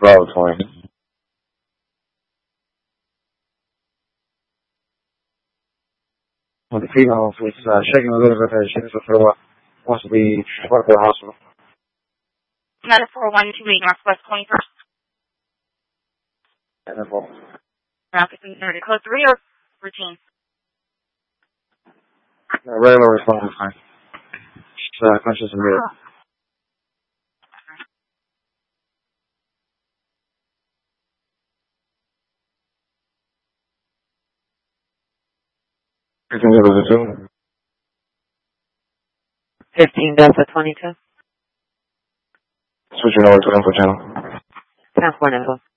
Bravo 20. Well, the female was shaking a little bit as she wants to be brought to the hospital. Another 4128 Northwest 21st. And then for Traffic considered code 3 or routine? regular response is fine. She's conscious and real. You can give us a 2. 15 Delta 22. Switching over to info channel. 10-4 info.